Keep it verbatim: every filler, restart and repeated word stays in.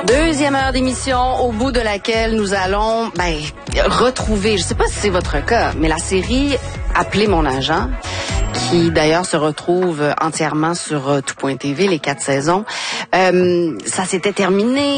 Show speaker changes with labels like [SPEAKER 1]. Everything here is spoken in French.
[SPEAKER 1] Deuxième heure d'émission, au bout de laquelle nous allons ben, retrouver, je ne sais pas si c'est votre cas, mais la série Appelez mon agent, qui d'ailleurs se retrouve entièrement sur tout point T V, les quatre saisons. Euh, ça s'était terminé.